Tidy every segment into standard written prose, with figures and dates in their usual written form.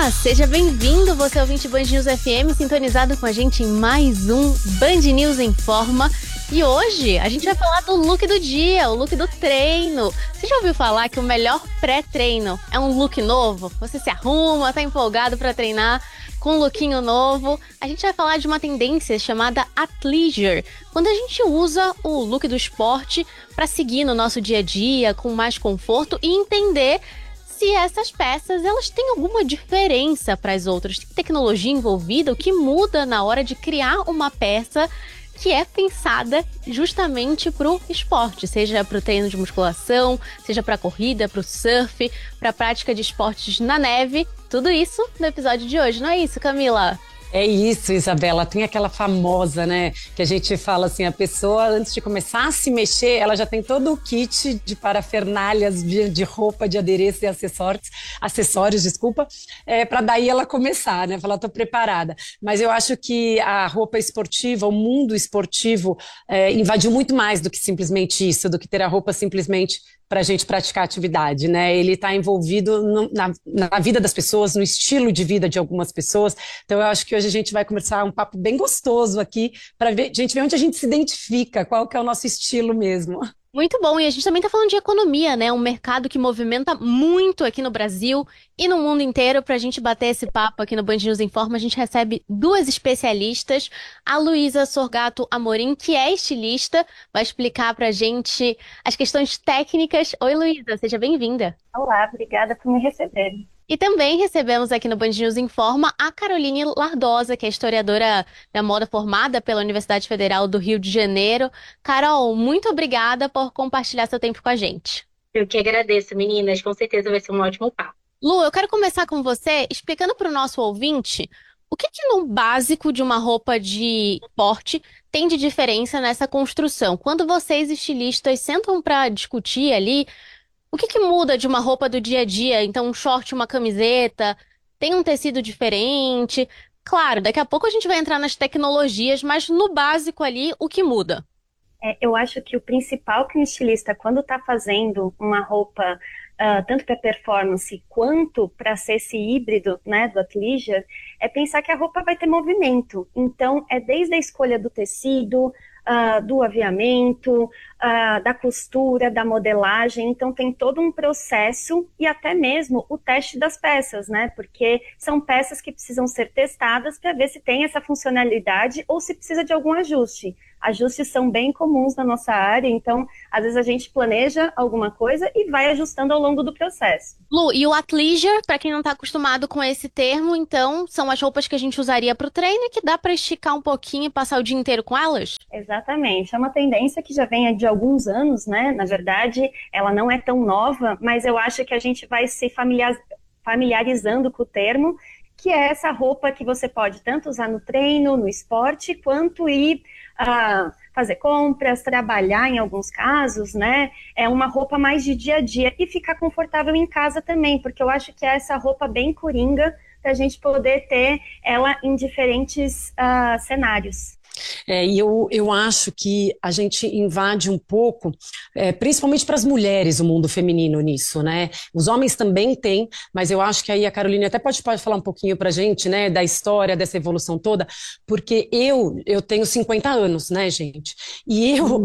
Seja bem-vindo, você ouvinte Band News FM, sintonizado com a gente em mais um Band News Informa. E hoje a gente vai falar do look do dia, o look do treino. Você já ouviu falar que o melhor pré-treino é um look novo? Você se arruma, tá empolgado para treinar com um lookinho novo. A gente vai falar de uma tendência chamada athleisure, quando a gente usa o look do esporte para seguir no nosso dia a dia com mais conforto e entender se essas peças elas têm alguma diferença para as outras. Tem tecnologia envolvida, o que muda na hora de criar uma peça que é pensada justamente para o esporte, seja para o treino de musculação, seja para a corrida, para o surf, para a prática de esportes na neve. Tudo isso no episódio de hoje, não é isso, Camila? É isso, Isabela. Tem aquela famosa, né, que a gente fala assim, a pessoa antes de começar a se mexer, ela já tem todo o kit de parafernálias, de roupa, de adereços e acessórios, desculpa, para daí ela começar, né, falar, tô preparada. Mas eu acho que a roupa esportiva, o mundo esportivo invadiu muito mais do que simplesmente isso, do que ter a roupa simplesmente para a gente praticar atividade, né? Ele está envolvido na vida das pessoas, no estilo de vida de algumas pessoas. Então, eu acho que hoje a gente vai conversar um papo bem gostoso aqui, para a gente ver onde a gente se identifica, qual que é o nosso estilo mesmo. Muito bom, e a gente também tá falando de economia, né? Um mercado que movimenta muito aqui no Brasil e no mundo inteiro. Pra gente bater esse papo aqui no Band News Informa, a gente recebe duas especialistas. A Luísa Sorgato Amorim, que é estilista, vai explicar pra gente as questões técnicas. Oi, Luísa, seja bem-vinda. Olá, obrigada por me receber. E também recebemos aqui no Band News Informa a Caroline Lardosa, que é historiadora da moda formada pela Universidade Federal do Rio de Janeiro. Carol, muito obrigada por compartilhar seu tempo com a gente. Eu que agradeço, meninas. Com certeza vai ser um ótimo papo. Lu, eu quero começar com você explicando para o nosso ouvinte o que no básico de uma roupa de esporte tem de diferença nessa construção. Quando vocês, estilistas, sentam para discutir ali, o que muda de uma roupa do dia a dia? Então, um short, uma camiseta, tem um tecido diferente. Claro, daqui a pouco a gente vai entrar nas tecnologias, mas no básico ali, o que muda? Eu acho que o principal que um estilista, quando está fazendo uma roupa, tanto para performance quanto para ser esse híbrido, né, do athleisure, é pensar que a roupa vai ter movimento. Então, é desde a escolha do tecido, do aviamento, da costura, da modelagem. Então tem todo um processo e até mesmo o teste das peças, né? Porque são peças que precisam ser testadas para ver se tem essa funcionalidade ou se precisa de algum ajuste. Ajustes são bem comuns na nossa área, então às vezes a gente planeja alguma coisa e vai ajustando ao longo do processo. Lu, e o athleisure, para quem não está acostumado com esse termo, então são as roupas que a gente usaria para o treino e que dá para esticar um pouquinho e passar o dia inteiro com elas? Exatamente, é uma tendência que já vem de alguns anos, né? Na verdade, ela não é tão nova, mas eu acho que a gente vai se familiarizando com o termo, que é essa roupa que você pode tanto usar no treino, no esporte, quanto ir fazer compras, trabalhar em alguns casos, né? É uma roupa mais de dia a dia e ficar confortável em casa também, porque eu acho que é essa roupa bem coringa para a gente poder ter ela em diferentes cenários. E eu acho que a gente invade um pouco, principalmente para as mulheres, o mundo feminino nisso, né? Os homens também têm, mas eu acho que aí a Caroline até pode falar um pouquinho para a gente, né, da história, dessa evolução toda, porque eu tenho 50 anos, né, gente? E eu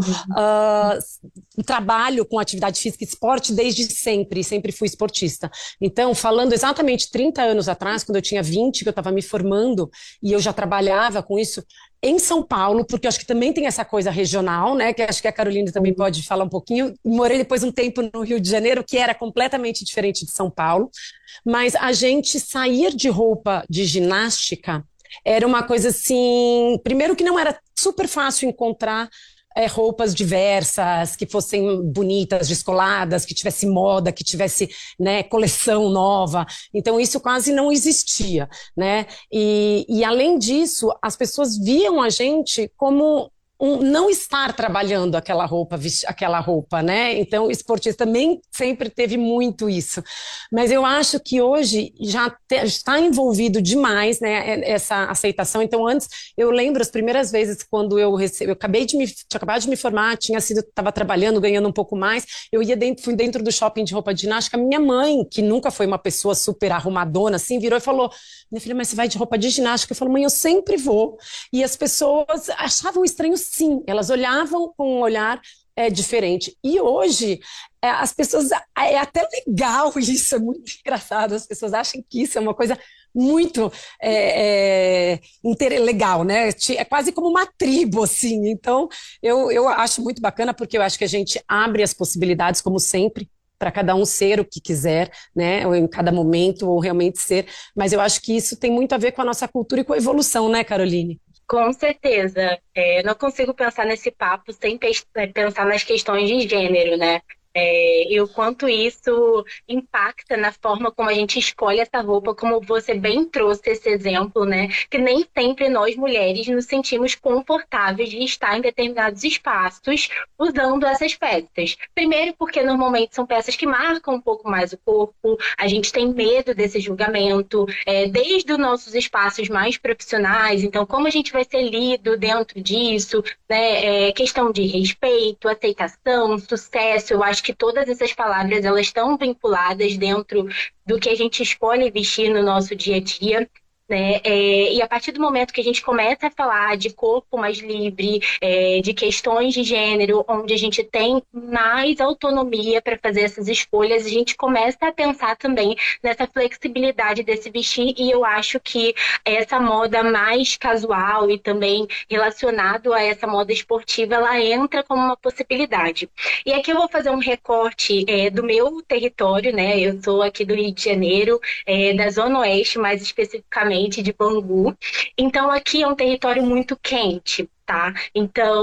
trabalho com atividade física e esporte desde sempre fui esportista. Então, falando exatamente 30 anos atrás, quando eu tinha 20, que eu estava me formando, e eu já trabalhava com isso, em São Paulo, porque eu acho que também tem essa coisa regional, né, que acho que a Carolina também pode falar um pouquinho. Morei depois um tempo no Rio de Janeiro, que era completamente diferente de São Paulo, mas a gente sair de roupa de ginástica era uma coisa assim, primeiro que não era super fácil encontrar roupas diversas, que fossem bonitas, descoladas, que tivesse moda, que tivesse, né, coleção nova. Então isso quase não existia, né? E além disso, as pessoas viam a gente como não estar trabalhando aquela roupa, né? Então, o esportista também sempre teve muito isso. Mas eu acho que hoje já está envolvido demais, né, essa aceitação. Então, antes, eu lembro as primeiras vezes quando eu tinha acabado de me formar, estava trabalhando, ganhando um pouco mais, fui dentro do shopping de roupa de ginástica, minha mãe, que nunca foi uma pessoa super arrumadona, assim, virou e falou, minha filha, mas você vai de roupa de ginástica? Eu falo, mãe, eu sempre vou. E as pessoas achavam estranho, sim. Elas olhavam com um olhar diferente. E hoje, as pessoas... É até legal isso, é muito engraçado. As pessoas acham que isso é uma coisa muito legal, né? É quase como uma tribo, assim. Então, eu acho muito bacana, porque eu acho que a gente abre as possibilidades, como sempre, para cada um ser o que quiser, né? Ou em cada momento, ou realmente ser. Mas eu acho que isso tem muito a ver com a nossa cultura e com a evolução, né, Caroline? Com certeza. Não consigo pensar nesse papo sem pensar nas questões de gênero, né? E o quanto isso impacta na forma como a gente escolhe essa roupa, como você bem trouxe esse exemplo, né? Que nem sempre nós mulheres nos sentimos confortáveis de estar em determinados espaços usando essas peças. Primeiro porque normalmente são peças que marcam um pouco mais o corpo, a gente tem medo desse julgamento, desde os nossos espaços mais profissionais, então como a gente vai ser lido dentro disso, né? Questão de respeito, aceitação, sucesso, eu acho que todas essas palavras elas estão vinculadas dentro do que a gente escolhe vestir no nosso dia a dia, né? E a partir do momento que a gente começa a falar de corpo mais livre, de questões de gênero, onde a gente tem mais autonomia para fazer essas escolhas, a gente começa a pensar também nessa flexibilidade desse vestir, e eu acho que essa moda mais casual e também relacionado a essa moda esportiva, ela entra como uma possibilidade. E aqui eu vou fazer um recorte do meu território, né? Eu sou aqui do Rio de Janeiro, da Zona Oeste, mais especificamente de Bangu. Então, aqui é um território muito quente, tá? Então,